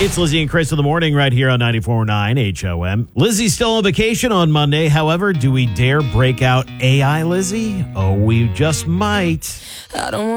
It's Lizzie and Chris in the morning right here on 94.9 HOM. Lizzie's still on vacation on Monday. However, do we dare break out AI Lizzie? Oh, we just might. I don't